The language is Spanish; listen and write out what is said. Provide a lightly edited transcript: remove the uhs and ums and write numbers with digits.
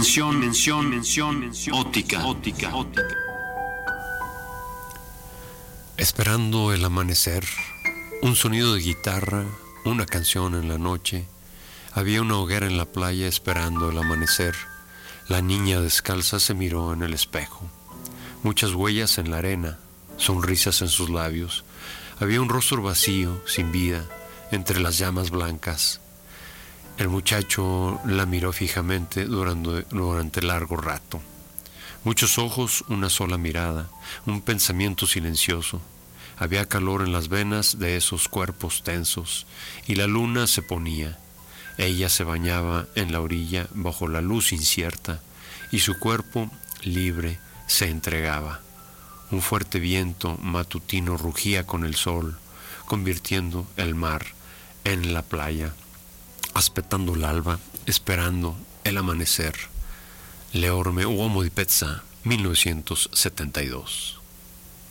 Dimensión óptica. Esperando el amanecer, un sonido de guitarra, una canción en la noche. Había una hoguera en la playa esperando el amanecer. La niña descalza se miró en el espejo. Muchas huellas en la arena, sonrisas en sus labios. Había un rostro vacío, sin vida, entre las llamas blancas. El muchacho la miró fijamente durante largo rato. Muchos ojos, una sola mirada, un pensamiento silencioso. Había calor en las venas de esos cuerpos tensos, y la luna se ponía. Ella se bañaba en la orilla bajo la luz incierta, y su cuerpo, libre, se entregaba. Un fuerte viento matutino rugía con el sol, convirtiendo el mar en la playa, aspettando l'alba, esperando el amanecer. L'Orme Uomo di Pezza, 1972.